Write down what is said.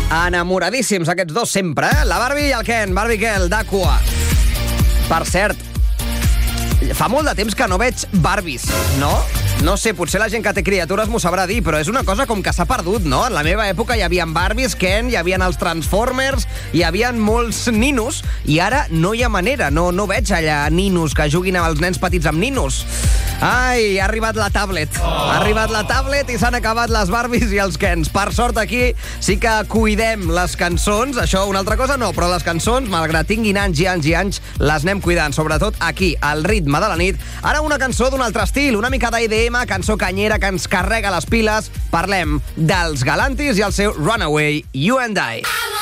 Enamoradíssims aquests dos sempre, eh? La Barbie i el Ken, Barbie Ken, d'Aqua. Per cert, fa molt de temps que no veig Barbies, no? No sé, potser la gent que té criatures m'ho sabrà dir, però és una cosa com que s'ha perdut, no? En la meva època hi havia Barbies, Ken, hi havia els Transformers, hi havia molts ninos, i ara no hi ha manera, no veig allà ninos que juguin amb els nens petits amb ninos. Ai, ha arribat la tablet. Ha arribat la tablet i s'han acabat les Barbies i els Kens. Per sort aquí sí que cuidem les cançons, això una altra cosa no, però les cançons, malgrat tinguin anys i anys i anys, les anem cuidant, sobretot aquí, al ritme de la nit. Ara una cançó d'un altre estil, una mica d'IDM, cançó canyera que ens carrega les piles. Parlem dels Galantis i el seu Runaway, You and I.